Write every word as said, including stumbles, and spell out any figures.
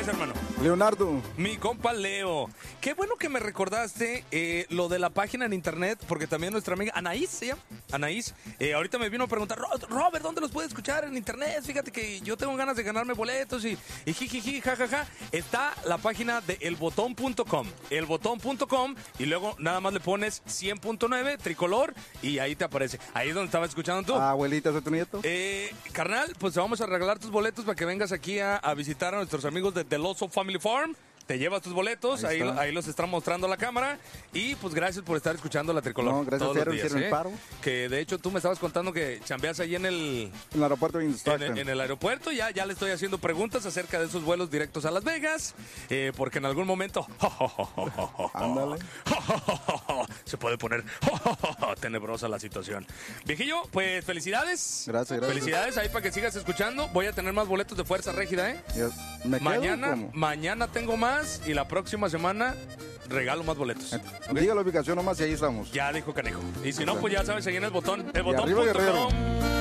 hermano? Leonardo. Mi compa Leo. Qué bueno que me recordaste eh, lo de la página en internet, porque también nuestra amiga Anaís, ¿se llama? Anaís, eh, ahorita me vino a preguntar, Robert, ¿dónde los puedes escuchar en internet? Fíjate que yo tengo ganas de ganarme boletos y, y jijiji, jajaja. Está la página de el botón punto com, el botón punto com, y luego nada más le pones cien punto nueve, tricolor, y ahí te aparece. Ahí es donde estaba escuchando tú. Ah, abuelita, ¿soy tu nieto? Eh, carnal, pues te vamos a regalar tus boletos para que vengas aquí a, a visitar a nuestros amigos de The Loso Family Farm. Te llevas tus boletos, ahí, ahí, ahí los está mostrando la cámara. Y pues gracias por estar escuchando la Tricolor. No, gracias, todos los días, hicieron ¿eh? el paro. Que de hecho tú me estabas contando que chambeas ahí en el... En el aeropuerto de en, Stockton. en el aeropuerto. Ya, ya le estoy haciendo preguntas acerca de esos vuelos directos a Las Vegas. Eh, porque en algún momento... Ándale. Se puede poner tenebrosa la situación. Viejillo, pues felicidades. Gracias, gracias. Felicidades ahí para que sigas escuchando. Voy a tener más boletos de Fuerza Régida, ¿eh? Ya, ¿me quedo Mañana, cómo? mañana tengo más y la próxima semana regalo más boletos. ¿Okay? Diga la ubicación nomás y ahí estamos. Ya dijo Canejo. Y si no, pues ya sabes, ahí en el botón. El Y botón arriba, punto com. Guerrero.